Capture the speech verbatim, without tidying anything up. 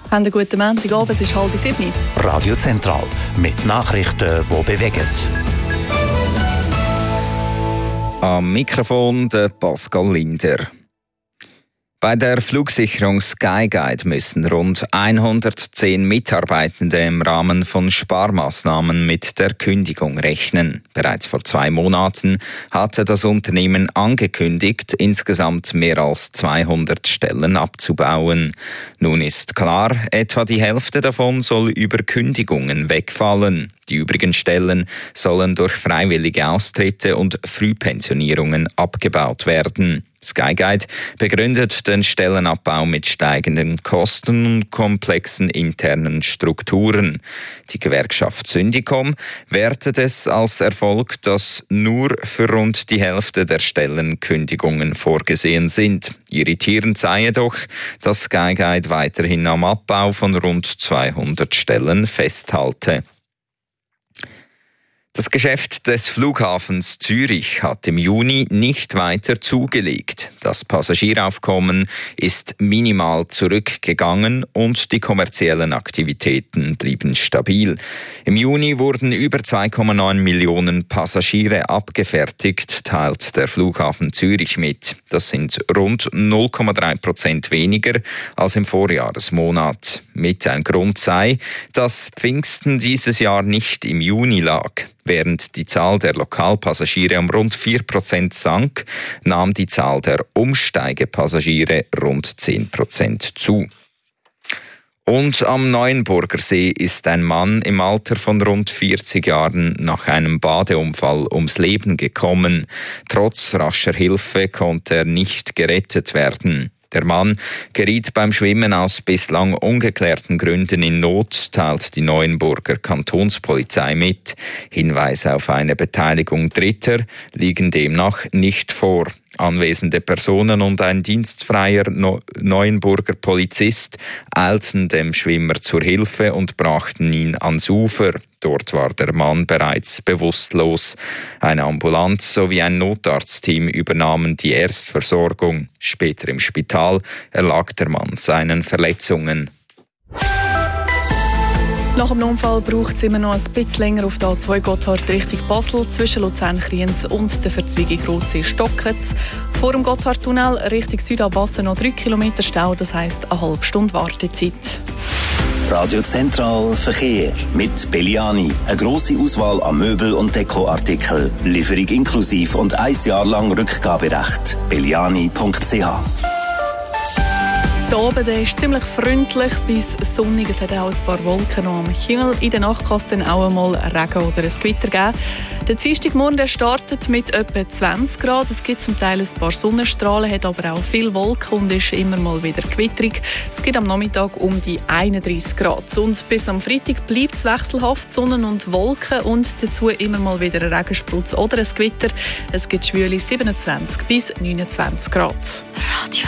Haben einen guten Montagabend, es ist halb sieben. Radio Zentral mit Nachrichten, die bewegen. Am Mikrofon der Pascal Linder. Bei der Flugsicherung Skyguide müssen rund hundertzehn Mitarbeitende im Rahmen von Sparmaßnahmen mit der Kündigung rechnen. Bereits vor zwei Monaten hatte das Unternehmen angekündigt, insgesamt mehr als zweihundert Stellen abzubauen. Nun ist klar, etwa die Hälfte davon soll über Kündigungen wegfallen. Die übrigen Stellen sollen durch freiwillige Austritte und Frühpensionierungen abgebaut werden. Skyguide begründet den Stellenabbau mit steigenden Kosten und komplexen internen Strukturen. Die Gewerkschaft Syndicom wertet es als Erfolg, dass nur für rund die Hälfte der Stellen Kündigungen vorgesehen sind. Irritierend sei jedoch, dass Skyguide weiterhin am Abbau von rund zweihundert Stellen festhalte. Das Geschäft des Flughafens Zürich hat im Juni nicht weiter zugelegt. Das Passagieraufkommen ist minimal zurückgegangen und die kommerziellen Aktivitäten blieben stabil. Im Juni wurden über zwei Komma neun Millionen Passagiere abgefertigt, teilt der Flughafen Zürich mit. Das sind rund null Komma drei Prozent weniger als im Vorjahresmonat. Mit ein Grund sei, dass Pfingsten dieses Jahr nicht im Juni lag. Während die Zahl der Lokalpassagiere um rund vier Prozent sank, nahm die Zahl der Umsteigepassagiere rund zehn Prozent zu. Und am Neuenburger See ist ein Mann im Alter von rund vierzig Jahren nach einem Badeunfall ums Leben gekommen. Trotz rascher Hilfe konnte er nicht gerettet werden. Der Mann geriet beim Schwimmen aus bislang ungeklärten Gründen in Not, teilt die Neuenburger Kantonspolizei mit. Hinweise auf eine Beteiligung Dritter liegen demnach nicht vor. Anwesende Personen und ein dienstfreier Neuenburger Polizist eilten dem Schwimmer zur Hilfe und brachten ihn ans Ufer. Dort war der Mann bereits bewusstlos. Eine Ambulanz sowie ein Notarztteam übernahmen die Erstversorgung. Später im Spital erlag der Mann seinen Verletzungen. Nach dem Unfall braucht es immer noch ein bisschen länger auf der A zwei Gotthard Richtung Basel zwischen Luzern-Kriens und der Verzweigung Rotsee-Stockitz. Vor dem Gotthardtunnel Richtung Südabassen noch drei Kilometer Stau, das heisst eine halbe Stunde Wartezeit. Radio Zentral Verkehr mit Belliani. Eine grosse Auswahl an Möbel- und Dekoartikeln. Lieferung inklusiv und ein Jahr lang Rückgaberecht. belliani punkt c h. Der Abend ist ziemlich freundlich bis sonnig. Es hat auch ein paar Wolken noch am Himmel. In der Nacht kann es dann auch einmal Regen oder ein Gewitter geben. Der Dienstagmorgen startet mit etwa zwanzig Grad. Es gibt zum Teil ein paar Sonnenstrahlen, hat aber auch viel Wolken und ist immer mal wieder gewitterig. Es gibt am Nachmittag um die einunddreissig Grad. Und bis am Freitag bleibt es wechselhaft, Sonne und Wolken und dazu immer mal wieder ein Regensprutz oder ein Gewitter. Es gibt schwüle siebenundzwanzig bis neunundzwanzig Grad. Radio